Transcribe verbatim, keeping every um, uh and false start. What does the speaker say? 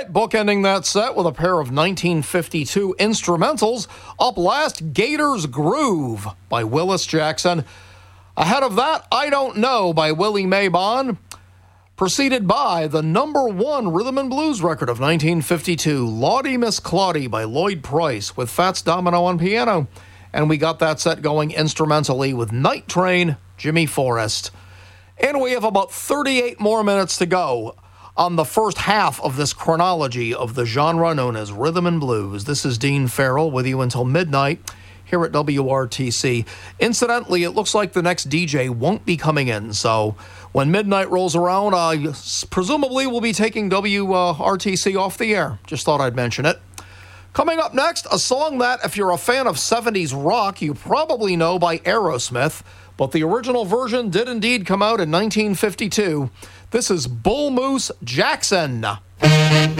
right, bookending that set with a pair of nineteen fifty-two instrumentals. Up last, Gator's Groove by Willis Jackson. Ahead of that, I Don't Know by Willie Mabon. Preceded by the number one rhythm and blues record of nineteen fifty-two, Lawdy Miss Clawdy by Lloyd Price with Fats Domino on piano. And we got that set going instrumentally with Night Train, Jimmy Forrest. And we have about thirty-eight more minutes to go on the first half of this chronology of the genre known as rhythm and blues. This is Dean Farrell with you until midnight here at W R T C. Incidentally, it looks like the next D J won't be coming in, so when midnight rolls around, uh, presumably we'll be taking W R T C off the air. Just thought I'd mention it. Coming up next, a song that, if you're a fan of seventies rock, you probably know by Aerosmith, but the original version did indeed come out in nineteen fifty-two. This is Bull Moose Jackson.